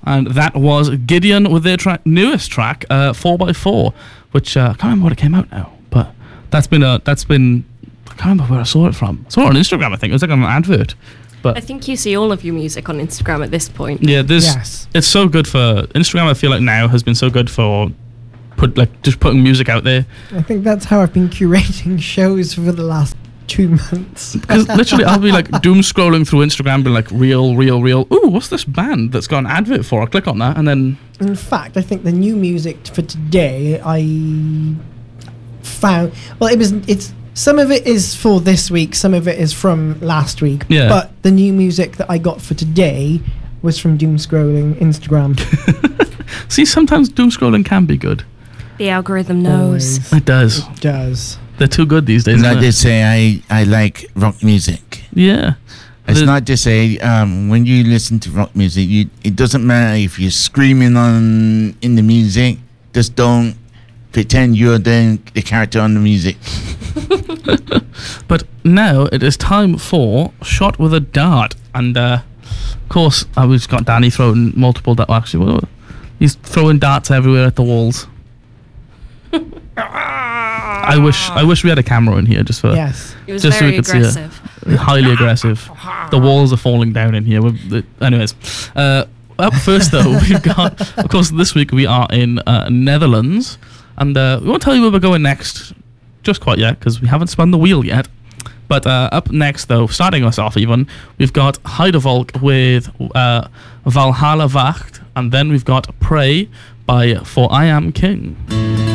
and that was Gideon with their newest track, 4x4, which I can't remember what it came out now, but that's been I can't remember where I saw it from. I saw it on Instagram, I think. It was like on an advert. But I think you see all of your music on Instagram at this point. yeah, it's so good for Instagram. I feel like now has been so good for just putting music out there. I think that's how I've been curating shows for the last 2 months. Because literally I'll be like doom scrolling through Instagram, being like real. Ooh, what's this band that's got an advert for? I'll click on that and then. In fact, I think the new music for today I found. Well, it's some of it is for this week, some of it is from last week. Yeah. But the new music that I got for today was from doom scrolling Instagram. See, sometimes doom scrolling can be good. The algorithm knows. Always. It does. It does. They're too good these days. Like they say, I like rock music. Yeah. It's not to say when you listen to rock music, it doesn't matter if you're screaming in the music. Just don't pretend you're the character on the music. But now it is time for Shot with a Dart, and of course we've got Danny throwing multiple darts. Actually, he's throwing darts everywhere at the walls. I wish we had a camera in here just for Yes. It was just so very we could aggressive. see it. Highly aggressive. The walls are falling down in here. Anyways, up first though, we've got, of course, this week we are in Netherlands, and we won't tell you where we're going next just quite yet because we haven't spun the wheel yet. But up next though, starting us off even, we've got Heidevolk with Valhalla Wacht, and then we've got Prey by For I Am King.